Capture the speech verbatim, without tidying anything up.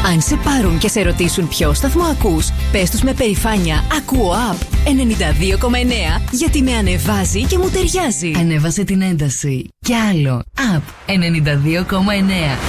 Αν σε πάρουν και σε ρωτήσουν ποιο σταθμό ακούς, πες τους με περηφάνεια «Ακούω Up ενενήντα δύο κόμμα εννέα» γιατί με ανεβάζει και μου ταιριάζει. Ανέβασε την ένταση. Κι άλλο. Up ενενήντα δύο κόμμα εννέα.